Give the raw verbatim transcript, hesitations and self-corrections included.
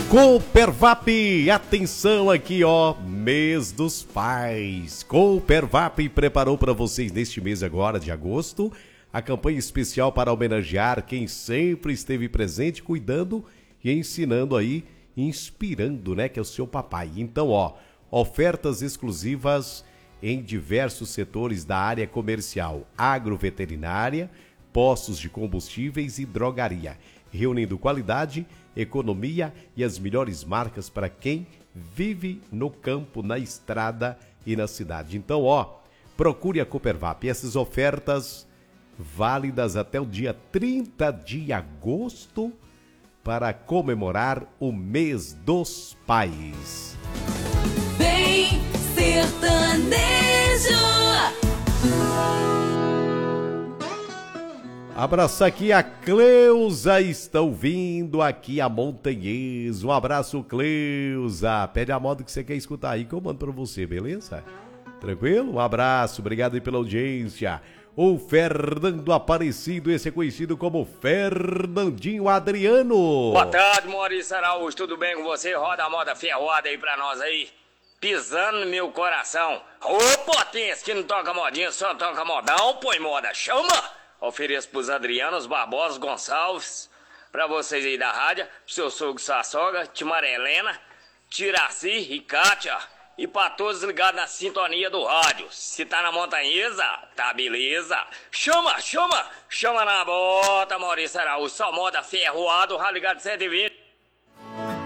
Coopervap, atenção aqui ó, mês dos pais. Coopervap preparou para vocês neste mês agora de agosto a campanha especial para homenagear quem sempre esteve presente, cuidando e ensinando aí, inspirando, né, que é o seu papai. Então ó, ofertas exclusivas em diversos setores da área comercial, agroveterinária, postos de combustíveis e drogaria, reunindo qualidade, economia e as melhores marcas para quem vive no campo, na estrada e na cidade. Então, ó, procure a Coopervap. Essas ofertas válidas até o dia trinta de agosto para comemorar o mês dos pais. Vem sertanejo! Abraço aqui a Cleusa, estão vindo aqui a Montanhês. Um abraço, Cleusa. Pede a moda que você quer escutar aí que eu mando pra você, beleza? Tranquilo? Um abraço, obrigado aí pela audiência. O Fernando Aparecido, esse é conhecido como Fernandinho Adriano. Boa tarde, Maurício Araújo, tudo bem com você? Roda a moda ferroada aí pra nós aí. Pisando no meu coração. Ô potência que não toca modinha, só toca modão, põe moda, chama! Ofereço pros Adrianos, Barbosa, Gonçalves, pra vocês aí da rádio, pro seu sogro, sua sogra, Timaré Helena, Tiraci e Kátia, e pra todos ligados na sintonia do rádio. Se tá na montanhesa, tá beleza. Chama, chama, chama na bota, Maurício Araújo, só moda ferroado, rádio ligado cento e vinte.